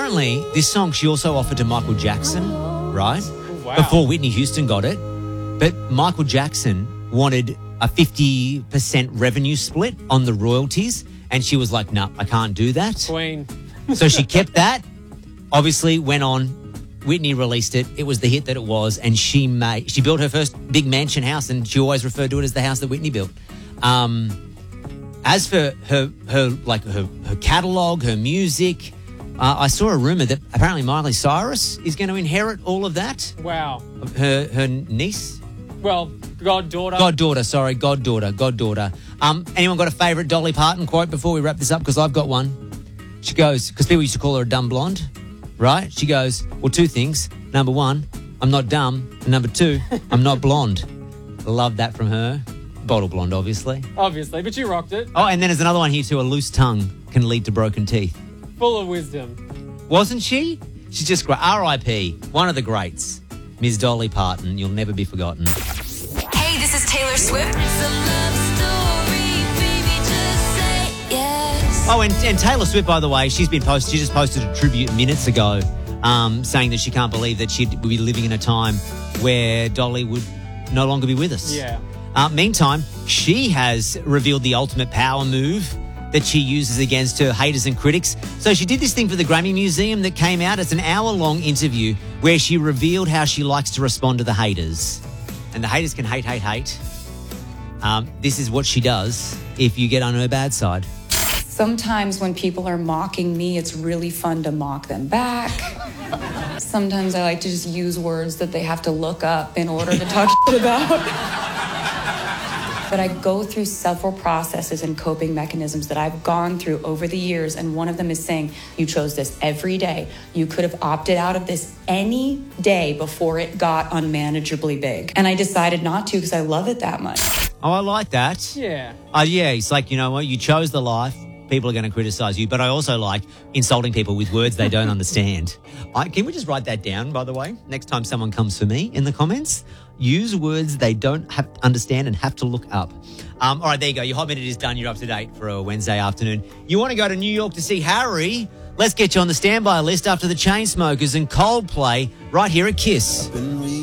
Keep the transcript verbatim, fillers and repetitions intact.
apparently, this song she also offered to Michael Jackson, right? Wow. Before Whitney Houston got it. But Michael Jackson wanted a fifty percent revenue split on the royalties. And she was like, no, nah, I can't do that. Queen. So she kept that. Obviously, went on. Whitney released it. It was the hit that it was. And she made, she built her first big mansion house. And she always referred to it as the house that Whitney built. Um... As for her, her like her, her catalogue, her music, uh, I saw a rumor that apparently Miley Cyrus is going to inherit all of that. Wow. Her her niece, Well, goddaughter. goddaughter, sorry, goddaughter, goddaughter. Um, anyone got a favourite Dolly Parton quote before we wrap this up? Because I've got one. She goes, because people used to call her a dumb blonde, right? She goes, well, two things. Number one, I'm not dumb, and number two, I'm not blonde. Love that from her. Bottle blonde, obviously. Obviously, but you rocked it. Oh, and then there's another one here too. A loose tongue can lead to broken teeth. Full of wisdom. Wasn't she? She's just great. R I P One of the greats. Miss Dolly Parton. You'll never be forgotten. Hey, this is Taylor Swift. Oh, and, and Taylor Swift, by the way, she's been posted. She just posted a tribute minutes ago, um, saying that she can't believe that she would be living in a time where Dolly would no longer be with us. Yeah. Uh, meantime, she has revealed the ultimate power move that she uses against her haters and critics. So she did this thing for the Grammy Museum that came out. It's an hour-long interview where she revealed how she likes to respond to the haters. And the haters can hate, hate, hate. Um, this is what she does if you get on her bad side. Sometimes when people are mocking me, it's really fun to mock them back. Sometimes I like to just use words that they have to look up in order to talk shit about. But I go through several processes and coping mechanisms that I've gone through over the years, and one of them is saying, you chose this every day. You could have opted out of this any day before it got unmanageably big. And I decided not to because I love it that much. Oh, I like that. Yeah. Oh, yeah. It's like, you know what? You chose the life. People are going to criticise you. But I also like insulting people with words they don't understand. I, can we just write that down, by the way? Next time someone comes for me in the comments, use words they don't have to understand and have to look up. Um, all right, there you go. Your Hot Minute is done. You're up to date for a Wednesday afternoon. You want to go to New York to see Harry? Let's get you on the standby list after the Chainsmokers and Coldplay right here at Kiss.